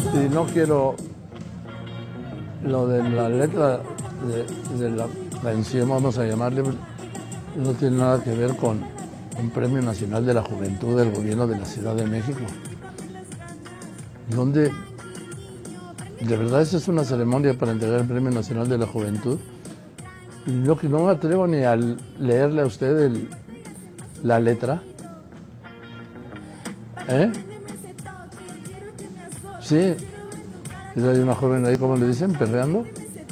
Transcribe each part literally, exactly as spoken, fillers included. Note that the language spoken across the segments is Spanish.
Y no quiero... Lo de la letra de, de la canción, vamos a llamarle, no tiene nada que ver con un Premio Nacional de la Juventud del Gobierno de la Ciudad de México. Donde, de verdad, esa es una ceremonia para entregar el Premio Nacional de la Juventud. Y lo que no me atrevo ni a leerle a usted el, la letra. ¿Eh? Sí. Y hay una joven ahí, ¿cómo le dicen? ¿Perreando?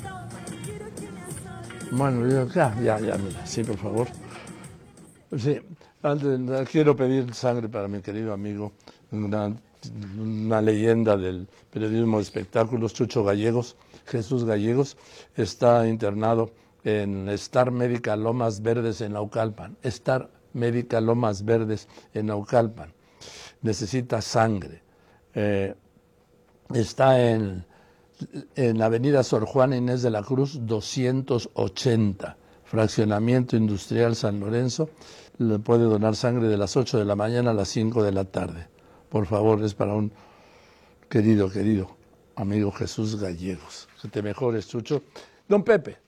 Bueno, yo, ya, ya, ya, mira, sí, por favor. Sí, antes, quiero pedir sangre para mi querido amigo, una, una leyenda del periodismo de espectáculos, Chucho Gallegos, Jesús Gallegos, está internado en Star Médica Lomas Verdes en Naucalpan. Star Médica Lomas Verdes en Naucalpan. Necesita sangre. Eh, Está en, en la avenida Sor Juana Inés de la Cruz, doscientos ochenta, Fraccionamiento Industrial San Lorenzo. Le puede donar sangre de las ocho de la mañana a las cinco de la tarde. Por favor, es para un querido, querido amigo Jesús Gallegos. Que te mejores, Chucho. Don Pepe.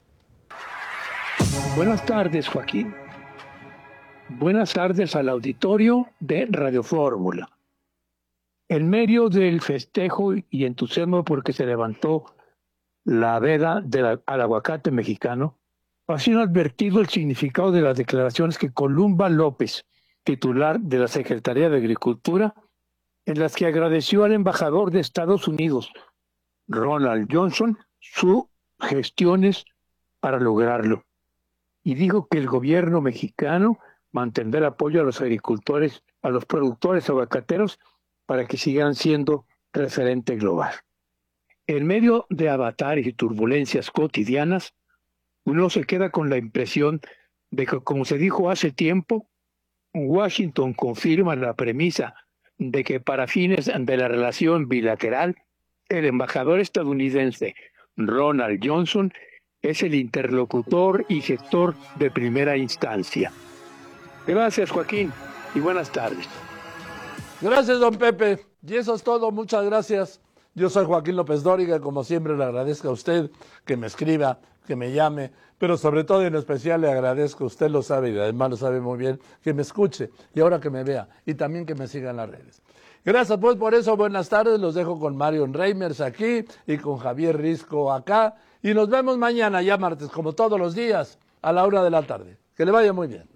Buenas tardes, Joaquín. Buenas tardes al auditorio de Radio Fórmula. En medio del festejo y entusiasmo porque se levantó la veda del, al aguacate mexicano, ha sido advertido el significado de las declaraciones que Columba López, titular de la Secretaría de Agricultura, en las que agradeció al embajador de Estados Unidos, Ronald Johnson, sus gestiones para lograrlo. Y dijo que el gobierno mexicano mantendrá el apoyo a los agricultores, a los productores aguacateros, para que sigan siendo referente global. En medio de avatares y turbulencias cotidianas, uno se queda con la impresión de que, como se dijo hace tiempo, Washington confirma la premisa de que para fines de la relación bilateral, el embajador estadounidense Ronald Johnson es el interlocutor y gestor de primera instancia. Gracias, Joaquín, y buenas tardes. Gracias, don Pepe. Y eso es todo. Muchas gracias. Yo soy Joaquín López Dóriga. Como siempre, le agradezco a usted que me escriba, que me llame, pero sobre todo y en especial le agradezco, usted lo sabe y además lo sabe muy bien, que me escuche y ahora que me vea y también que me siga en las redes. Gracias pues por eso. Buenas tardes. Los dejo con Marion Reimers aquí y con Javier Risco acá. Y nos vemos mañana, ya martes, como todos los días, a la una de la tarde. Que le vaya muy bien.